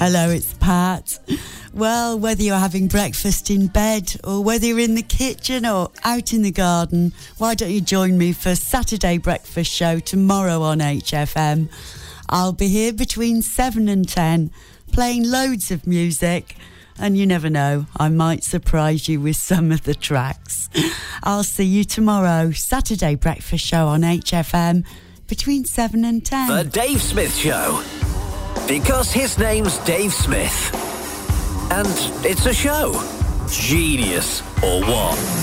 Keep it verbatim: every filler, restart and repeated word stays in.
Hello, it's Pat. Well, whether you're having breakfast in bed or whether you're in the kitchen or out in the garden, why don't you join me for Saturday Breakfast Show tomorrow on H F M? I'll be here between seven and ten, playing loads of music, and you never know, I might surprise you with some of the tracks. I'll see you tomorrow, Saturday Breakfast Show on H F M, between seven and ten. The Dave Smith Show. Because his name's Dave Smith. And it's a show. Genius or what?